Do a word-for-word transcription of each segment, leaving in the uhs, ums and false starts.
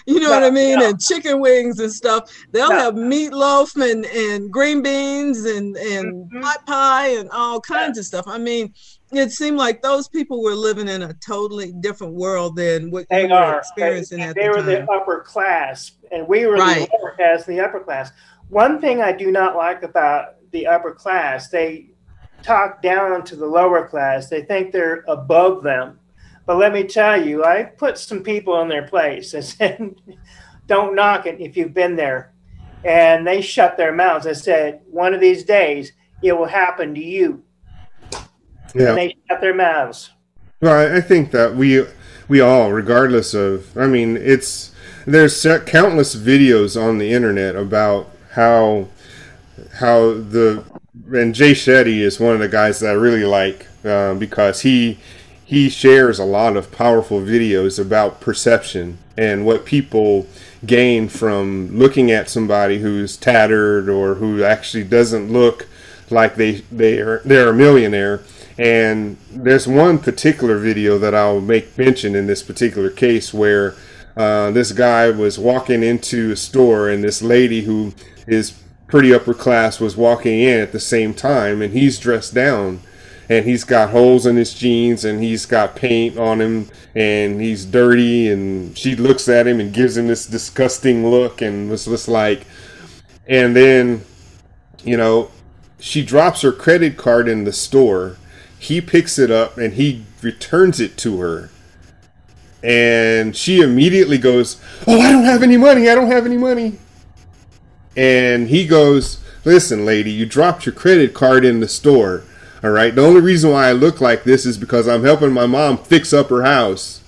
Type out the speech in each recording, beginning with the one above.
you know no, what I mean? no. And chicken wings and stuff. They'll No. have meatloaf and, and green beans and, and Mm-hmm. pot pie and all kinds yeah. of stuff. I mean, it seemed like those people were living in a totally different world than what they you were are. experiencing they, at they the were time. the upper class, and we were right. the lower class, the upper class. One thing I do not like about the upper class, they talk down to the lower class. They think they're above them. But let me tell you, I put some people in their place. I said, don't knock it if you've been there. And they shut their mouths. I said, one of these days, it will happen to you. Yeah. And they shut their mouths. Well, I think that we we all, regardless of, I mean, it's, there's countless videos on the internet about how, how the, and Jay Shetty is one of the guys that I really like uh, because he, he shares a lot of powerful videos about perception and what people gain from looking at somebody who's tattered or who actually doesn't look like they, they are, they're a millionaire. And there's one particular video that I'll make mention in this particular case where uh, this guy was walking into a store and this lady who is pretty upper class was walking in at the same time, and he's dressed down and he's got holes in his jeans and he's got paint on him and he's dirty, and she looks at him and gives him this disgusting look and was just like, and then, you know, she drops her credit card in the store. He picks it up and he returns it to her. And she immediately goes, oh, I don't have any money. I don't have any money. And he goes, listen, lady, you dropped your credit card in the store. All right. The only reason why I look like this is because I'm helping my mom fix up her house.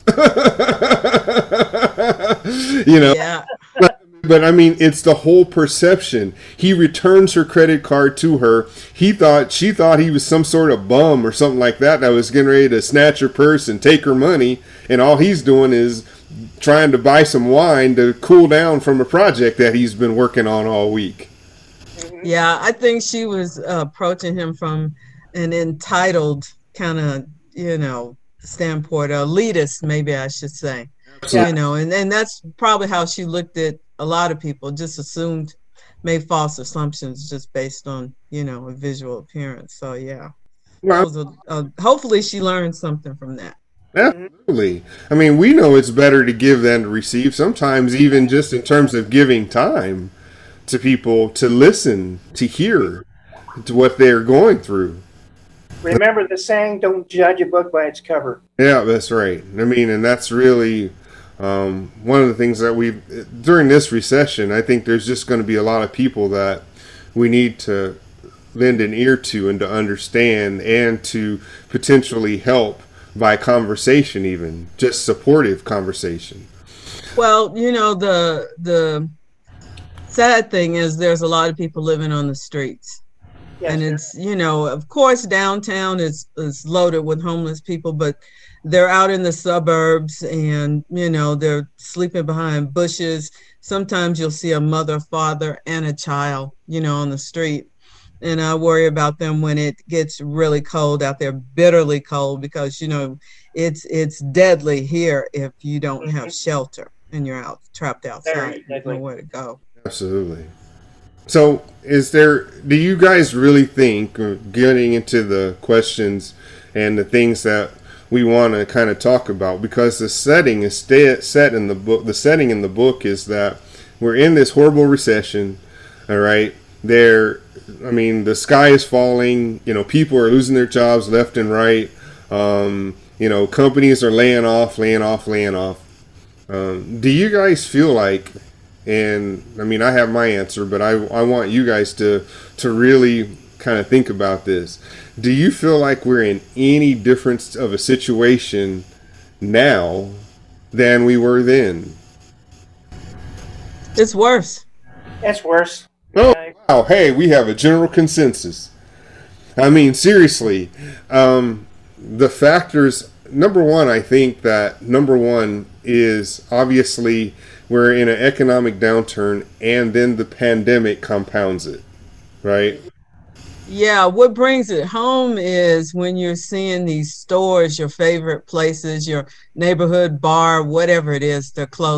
You know? Yeah. But I mean, it's the whole perception. He returns her credit card to her. He thought, she thought he was some sort of bum or something like that that was getting ready to snatch her purse and take her money. And all he's doing is trying to buy some wine to cool down from a project that he's been working on all week. Yeah, I think she was uh, approaching him from an entitled kind of, you know, standpoint, elitist, maybe I should say. Absolutely. You know, and, and that's probably how she looked at a lot of people, just assumed, made false assumptions just based on, you know, a visual appearance. So, yeah. Well, was a, a, hopefully she learned something from that. Absolutely. I mean, we know it's better to give than to receive, sometimes even just in terms of giving time to people to listen, to hear to what they're going through. Remember the saying, don't judge a book by its cover. Yeah, that's right. I mean, and that's really um, one of the things that we, during this recession, I think there's just going to be a lot of people that we need to lend an ear to and to understand and to potentially help by conversation, even just supportive conversation. Well, you know, the the sad thing is there's a lot of people living on the streets. Yes, and it's, you know, of course, downtown is, is loaded with homeless people, but they're out in the suburbs and, you know, they're sleeping behind bushes. Sometimes you'll see a mother, father, and a child, you know, on the street. And I worry about them when it gets really cold out there, bitterly cold, because, you know, it's it's deadly here if you don't mm-hmm. have shelter and you're out trapped outside. You don't know where to go. Absolutely. So is there, do you guys really think, getting into the questions and the things that we want to kind of talk about, because the setting is stay, set in the book, the setting in the book is that we're in this horrible recession, all right? There, I mean, the sky is falling, you know, people are losing their jobs left and right, um, you know, companies are laying off, laying off, laying off. Um, do you guys feel like, and I mean, I have my answer, but I, I want you guys to, to really kind of think about this. Do you feel like we're in any difference of a situation now than we were then? It's worse. It's worse. Oh, wow. Hey, we have a general consensus. I mean, seriously, um, the factors, number one, I think that number one is obviously we're in an economic downturn, and then the pandemic compounds it, right? Yeah, what brings it home is when you're seeing these stores, your favorite places, your neighborhood bar, whatever it is, they're closed.